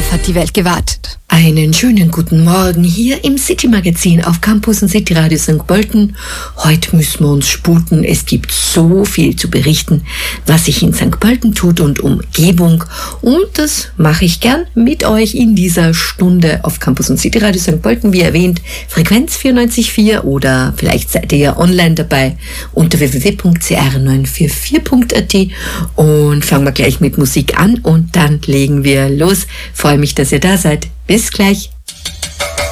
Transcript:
Darauf hat die Welt gewartet. Einen schönen guten Morgen hier im City Magazin auf Campus und City Radio St. Pölten. Heute müssen wir uns sputen. Es gibt so viel zu berichten, was sich in St. Pölten tut und Umgebung. Und das mache ich gern mit euch in dieser Stunde auf Campus und City Radio St. Pölten. Wie erwähnt, Frequenz 94.4 oder vielleicht seid ihr ja online dabei unter www.cr944.at. Und fangen wir gleich mit Musik an und dann legen wir los. Freue mich, dass ihr da seid. Bis gleich.